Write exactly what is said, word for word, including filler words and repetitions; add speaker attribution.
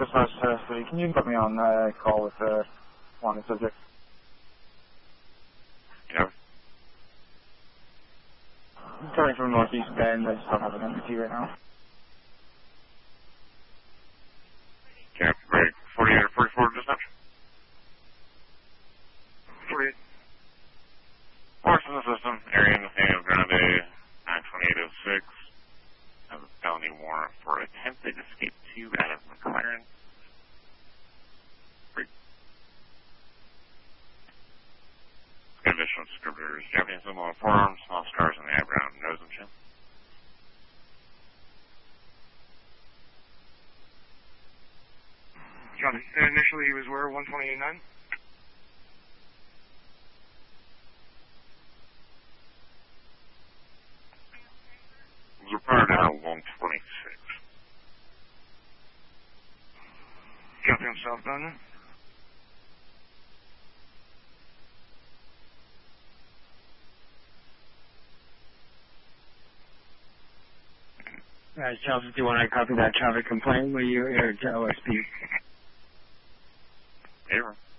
Speaker 1: Dispatch uh, three, can you put me on uh, call with uh, one of the subjects?
Speaker 2: Yeah.
Speaker 1: I'm coming from Northeast Bend. I just don't have an entity right now.
Speaker 2: Okay, great. forty-eight or forty-four dispatch?
Speaker 3: forty-eight.
Speaker 2: Force in the system, area in the San Grande, nine twenty-eight oh six. Has a felony warrant for attempted escape two out of McLaren. Great. Additional descriptors, Japanese symbol on forearm, small scars on the eyebrow, nose and chin.
Speaker 3: Copy. Initially he was where, one twenty-eight nine?
Speaker 2: It was reported out one twenty-six.
Speaker 3: Copy, I'm southbound then.
Speaker 4: Alright, Charles, do you want to copy that traffic complaint? Will you, or O S P?
Speaker 2: Hey,